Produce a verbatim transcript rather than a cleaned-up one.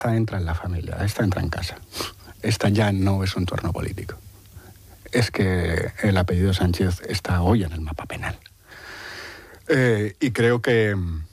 esta entra en la familia, esta entra en casa. Esta ya no es un entorno político. Es que el apellido Sánchez está hoy en el mapa penal. Eh, y creo que